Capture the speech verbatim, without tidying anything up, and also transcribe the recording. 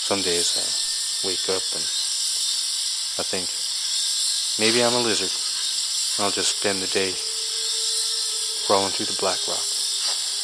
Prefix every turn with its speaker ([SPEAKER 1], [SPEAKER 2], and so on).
[SPEAKER 1] Some days I wake up and I think, maybe I'm a lizard. I'll just spend the day crawling through the black rock.